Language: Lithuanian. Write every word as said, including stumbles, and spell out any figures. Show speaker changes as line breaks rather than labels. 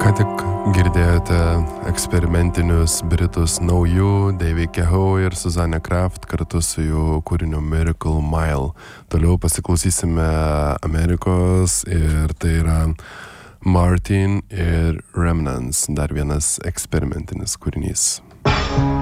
Ką tik girdėjote eksperimentinius britus naujų, David Kehoe ir Susanne Kraft kartu su jų kūriniu Miracle Mile. Toliau pasiklausysime Amerikos ir tai yra Martin ir Remnants, dar vienas eksperimentinis kūrinys.